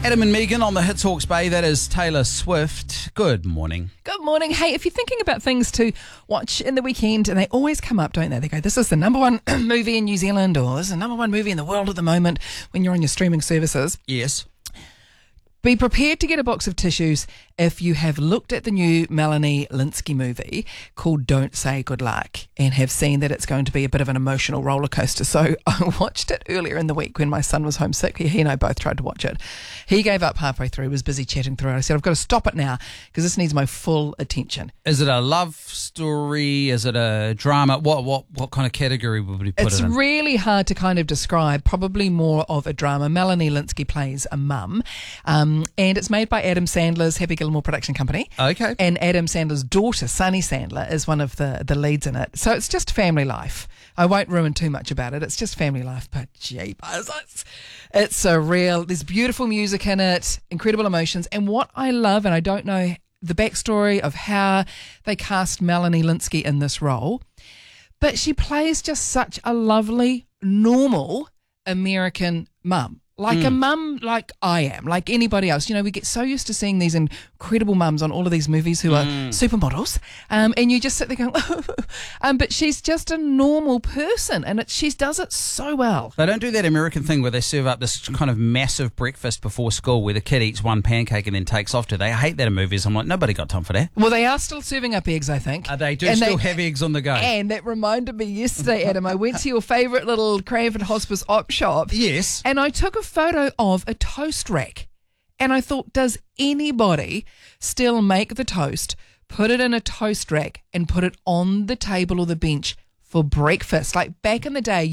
Adam and Megan on the Hits Hawke's Bay. That is Taylor Swift. Good morning. Good morning. Hey, if you're thinking about things to watch in the weekend, and they always come up, don't they? They go, this is the number one movie in New Zealand, or this is the number one movie in the world at the moment when you're on your streaming services. Yes. Be prepared to get a box of tissues if you have looked at the new Melanie Lynskey movie called Don't Say Good Luck and have seen that it's going to be a bit of an emotional roller coaster. So I watched it earlier in the week when my son was homesick. He and I both tried to watch it. He gave up halfway through, was busy chatting through it. I said, I've got to stop it now because this needs my full attention. Is it a love story? Is it a drama? What kind of category would we put it in? It's really hard to kind of describe, probably more of a drama. Melanie Lynskey plays a mum, and it's made by Adam Sandler's Happy Gilmore production company. Okay. And Adam Sandler's daughter, Sunny Sandler, is one of the leads in it. So it's just family life. I won't ruin too much about it. It's just family life, but jeepers, it's a real, there's beautiful music in it, incredible emotions. And what I love, and I don't know the backstory of how they cast Melanie Lynskey in this role, but she plays just such a lovely, normal American mum. Like a mum like I am, like anybody else. You know, we get so used to seeing these incredible mums on all of these movies who are supermodels, and you just sit there going, but she's just a normal person, and she does it so well. They don't do that American thing where they serve up this kind of massive breakfast before school where the kid eats one pancake and then takes off to. They hate that in movies. I'm like, nobody got time for that. Well, they are still serving up eggs, I think. They do still have eggs on the go. And that reminded me yesterday, Adam, I went to your favourite little Cranford Hospice op shop. Yes. And I took a photo of a toast rack. And I thought, does anybody still make the toast, put it in a toast rack and put it on the table or the bench for breakfast? Like back in the day,